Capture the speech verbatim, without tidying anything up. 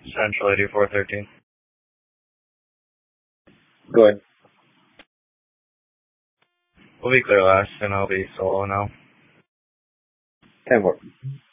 Central eighty-four thirteen. Go ahead. We'll be clear last, and I'll be solo now. ten four.